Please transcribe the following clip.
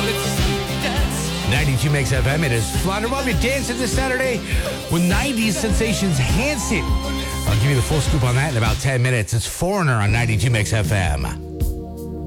92 Mix FM. It is Flounder Bob. You're dancing this Saturday with 90s sensations Hanson. I'll give you the full scoop on that in about 10 minutes. It's Foreigner on 92 Mix FM.